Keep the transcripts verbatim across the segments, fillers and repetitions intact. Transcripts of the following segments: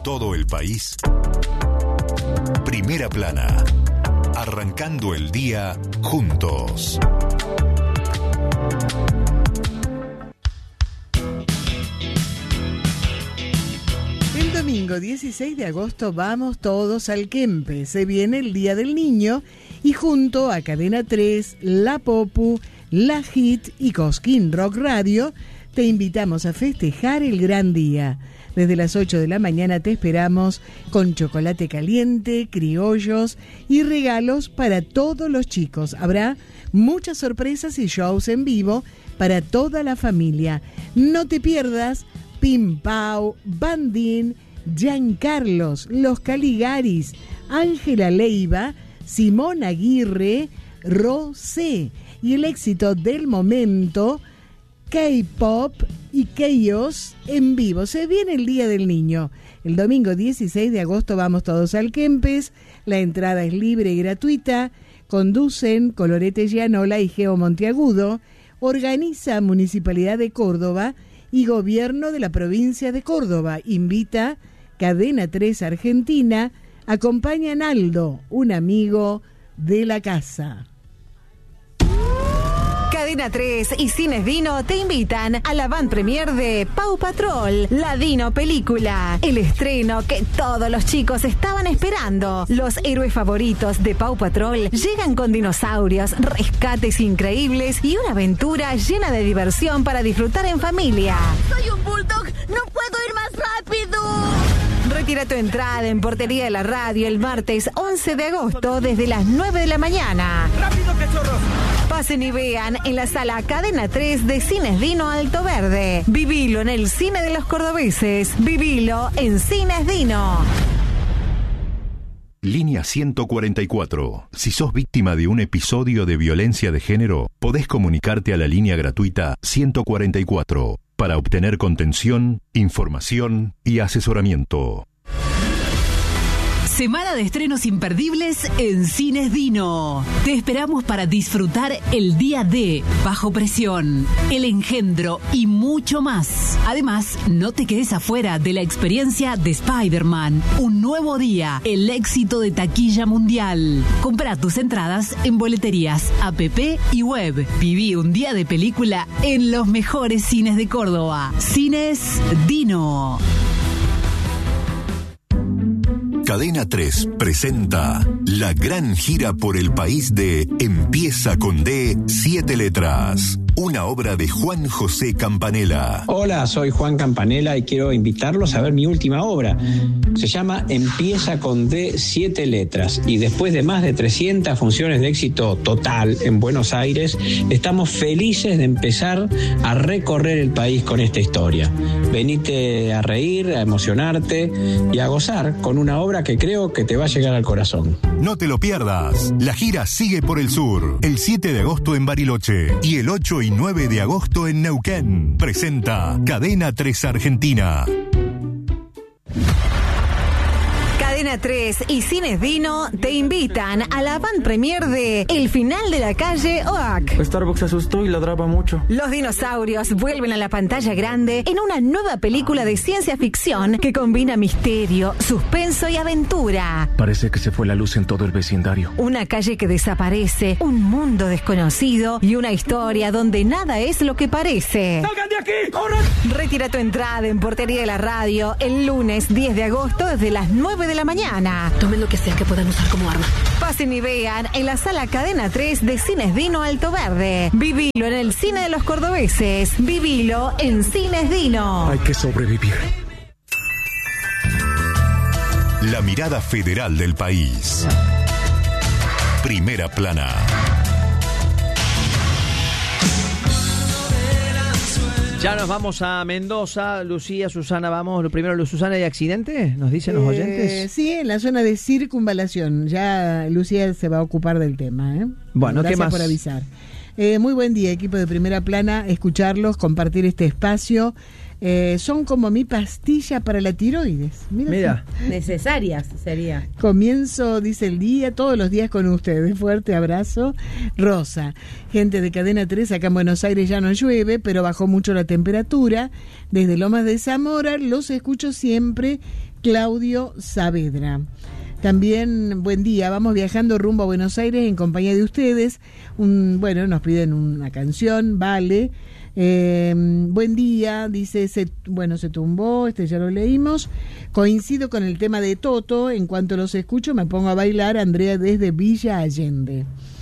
todo el país. Primera Plana. Arrancando el día juntos. El domingo dieciséis de agosto vamos todos al Kempe. Se viene el Día del Niño y junto a Cadena tres, La Popu, La Hit y Cosquín Rock Radio te invitamos a festejar el gran día. Desde las ocho de la mañana te esperamos con chocolate caliente, criollos y regalos para todos los chicos. Habrá muchas sorpresas y shows en vivo para toda la familia. No te pierdas Pim Pau, Bandín, Giancarlos, Los Caligaris, Ángela Leiva, Simón Aguirre, Rosé y el éxito del momento K-Pop y Chaos en vivo. Se viene el Día del Niño. El domingo dieciséis de agosto vamos todos al Kempes. La entrada es libre y gratuita. Conducen Colorete Gianola y Geo Monteagudo. Organiza Municipalidad de Córdoba y Gobierno de la Provincia de Córdoba. Invita Cadena tres Argentina. Acompaña a Naldo, un amigo de la casa. Cadena tres y Cines Dino te invitan a la van premier de Paw Patrol, la Dino película. El estreno que todos los chicos estaban esperando. Los héroes favoritos de Paw Patrol llegan con dinosaurios, rescates increíbles y una aventura llena de diversión para disfrutar en familia. ¡Soy un bulldog! ¡No puedo ir más rápido! Retira tu entrada en Portería de la Radio el martes once de agosto desde las nueve de la mañana. ¡Rápido, cachorros! Pasen y vean en la sala Cadena tres de Cines Dino Alto Verde. Vivilo en el cine de los cordobeses. Vivilo en Cines Dino. Línea ciento cuarenta y cuatro. Si sos víctima de un episodio de violencia de género, podés comunicarte a la línea gratuita ciento cuarenta y cuatro para obtener contención, información y asesoramiento. Semana de estrenos imperdibles en Cines Dino. Te esperamos para disfrutar el día de Bajo Presión, El Engendro y mucho más. Además, no te quedes afuera de la experiencia de Spider-Man. Un nuevo día, el éxito de taquilla mundial. Compra tus entradas en boleterías, app y web. Viví un día de película en los mejores cines de Córdoba. Cines Dino. Cadena tres presenta la gran gira por el país de Empieza con D, siete letras. Una obra de Juan José Campanella. Hola, soy Juan Campanella y quiero invitarlos a ver mi última obra. Se llama Empieza con D, siete letras. Y después de más de trescientas funciones de éxito total en Buenos Aires, estamos felices de empezar a recorrer el país con esta historia. Venite a reír, a emocionarte y a gozar con una obra que creo que te va a llegar al corazón. No te lo pierdas. La gira sigue por el sur. El siete de agosto en Bariloche y el ocho y nueve de agosto en Neuquén. Presenta Cadena tres Argentina. Cadena tres y Cines Dino te invitan a la van premier de El Final de la Calle Oak. Starbucks se asustó y ladraba mucho. Los dinosaurios vuelven a la pantalla grande en una nueva película de ciencia ficción que combina misterio, suspenso y aventura. Parece que se fue la luz en todo el vecindario. Una calle que desaparece, un mundo desconocido y una historia donde nada es lo que parece. ¡Salgan de aquí! ¡Corran! Retira tu entrada en Portería de la Radio el lunes diez de agosto desde las nueve de la mañana. Tomen lo que sea que puedan usar como arma. Pasen y vean en la sala Cadena tres de Cines Dino Alto Verde. Vivilo en el cine de los cordobeses. Vivilo en Cines Dino. Hay que sobrevivir. La mirada federal del país. Primera Plana. Ya nos vamos a Mendoza. Lucía, Susana, vamos. Lo primero, Susana, ¿hay accidente? ¿Nos dicen los eh, oyentes? Sí, en la zona de circunvalación. Ya Lucía se va a ocupar del tema, ¿eh? Bueno, Gracias ¿qué más? por avisar. Eh, muy buen día, equipo de Primera Plana. Escucharlos, compartir este espacio. Eh, son como mi pastilla para la tiroides. Mira, Mira. Necesarias sería. Comienzo, dice el día, todos los días con ustedes. Fuerte abrazo. Rosa, gente de Cadena tres, acá en Buenos Aires ya no llueve, pero bajó mucho la temperatura. Desde Lomas de Zamora los escucho siempre Claudio Saavedra. También, buen día, vamos viajando rumbo a Buenos Aires en compañía de ustedes. Un, bueno, nos piden una canción, vale. Eh, buen día, dice, se, bueno, se tumbó, este ya lo leímos. Coincido con el tema de Toto, en cuanto los escucho me pongo a bailar, Andrea desde Villa Allende.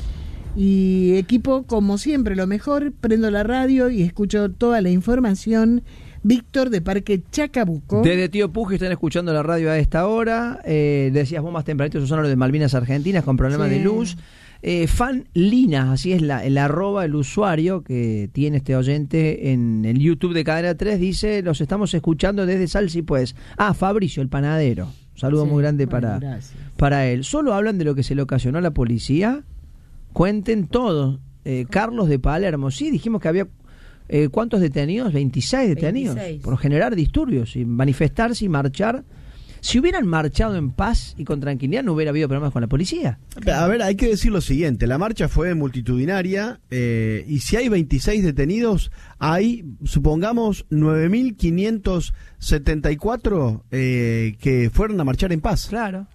Y equipo, como siempre, lo mejor, prendo la radio y escucho toda la información. Víctor de Parque Chacabuco. Desde Tío Puji están escuchando la radio a esta hora. Eh, decías vos más tempranito, Susana, lo de Malvinas Argentinas con problemas sí. de luz. Eh, Fan Lina, así es la, el arroba, el usuario que tiene este oyente en el YouTube de Cadena tres, dice, los estamos escuchando desde Salsi, pues. Ah, Fabricio, el panadero. Un saludo sí, muy grande bueno, para, para él. Solo hablan de lo que se le ocasionó a la policía. Cuenten todo. Eh, Carlos de Palermo, sí, dijimos que había... Eh, ¿Cuántos detenidos? veintiséis detenidos veintiséis. Por generar disturbios y manifestarse y marchar. Si hubieran marchado en paz y con tranquilidad no hubiera habido problemas con la policía. A ver, hay que decir lo siguiente, la marcha fue multitudinaria eh, y si hay veintiséis detenidos, hay, supongamos, nueve mil quinientos setenta y cuatro eh, que fueron a marchar en paz. Claro.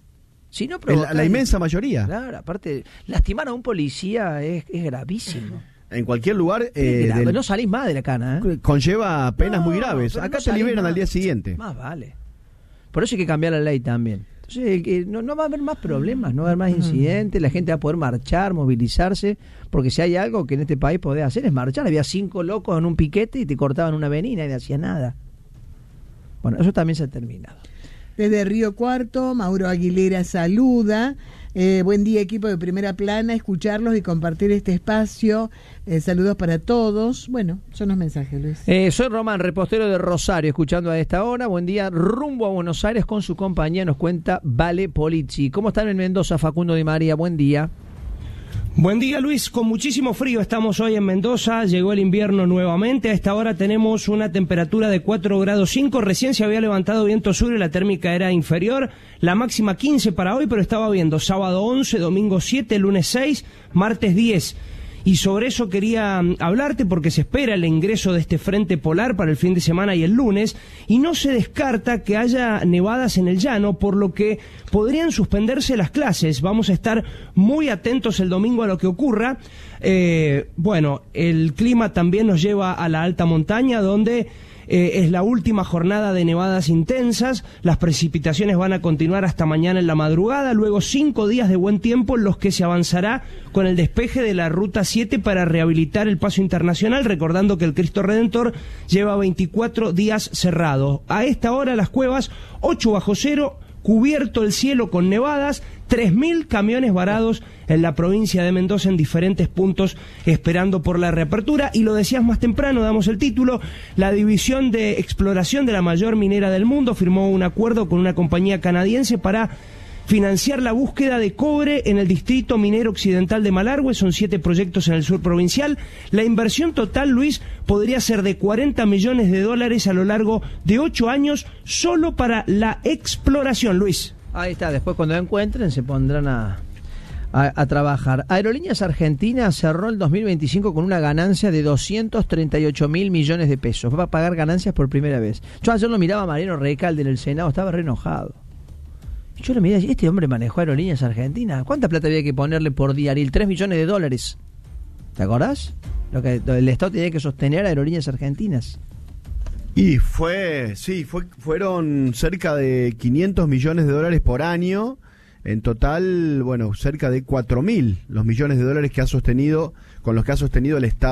Si no la, la inmensa mayoría. Claro, aparte, lastimar a un policía es, es gravísimo. En cualquier lugar eh, la, del, no salís más de la cana, ¿eh? Conlleva penas no, muy graves. Acá no te liberan más, al día siguiente. Más vale. Por eso hay que cambiar la ley también. Entonces eh, no, no va a haber más problemas, no va a haber más incidentes, la gente va a poder marchar, movilizarse, porque si hay algo que en este país podés hacer es marchar. Había cinco locos en un piquete y te cortaban una avenida y no hacía nada. Bueno, eso también se ha terminado. Desde Río Cuarto, Mauro Aguilera saluda. Eh, buen día, equipo de Primera Plana, escucharlos y compartir este espacio. Eh, saludos para todos. Bueno, son los mensajes, Luis. Eh, soy Román, repostero de Rosario, escuchando a esta hora. Buen día, rumbo a Buenos Aires con su compañía, nos cuenta Vale Polizzi. ¿Cómo están en Mendoza, Facundo Di María? Buen día. Buen día, Luis, con muchísimo frío estamos hoy en Mendoza, llegó el invierno nuevamente, a esta hora tenemos una temperatura de cuatro grados cinco, recién se había levantado viento sur y la térmica era inferior, la máxima quince para hoy, pero estaba viendo sábado once, domingo siete, lunes seis, martes diez. Y sobre eso quería hablarte porque se espera el ingreso de este frente polar para el fin de semana y el lunes, y no se descarta que haya nevadas en el llano, por lo que podrían suspenderse las clases. Vamos a estar muy atentos el domingo a lo que ocurra. Eh, bueno, el clima también nos lleva a la alta montaña, donde Eh, es la última jornada de nevadas intensas, las precipitaciones van a continuar hasta mañana en la madrugada, luego cinco días de buen tiempo en los que se avanzará con el despeje de la Ruta siete para rehabilitar el paso internacional, recordando que el Cristo Redentor lleva veinticuatro días cerrado. A esta hora las cuevas, ocho bajo cero, cubierto el cielo con nevadas, tres mil camiones varados en la provincia de Mendoza en diferentes puntos esperando por la reapertura. Y lo decías más temprano, damos el título, la División de Exploración de la mayor minera del mundo firmó un acuerdo con una compañía canadiense para financiar la búsqueda de cobre en el distrito minero occidental de Malargüe. Son siete proyectos en el sur provincial. La inversión total, Luis, podría ser de cuarenta millones de dólares a lo largo de ocho años solo para la exploración, Luis. Ahí está, después cuando encuentren se pondrán a, a, a trabajar. Aerolíneas Argentinas cerró el dos mil veinticinco con una ganancia de doscientos treinta y ocho mil millones de pesos. Va a pagar ganancias por primera vez. Yo ayer lo miraba a Mariano Recalde en el Senado, estaba re enojado. Yo lo miré, este hombre manejó Aerolíneas Argentinas. ¿Cuánta plata había que ponerle por diaril? tres millones de dólares. ¿Te acordás? Lo que el Estado tenía que sostener a Aerolíneas Argentinas. Y fue, sí, fue, fueron cerca de quinientos millones de dólares por año. En total, bueno, cerca de cuatro mil los millones de dólares que ha sostenido, con los que ha sostenido el Estado.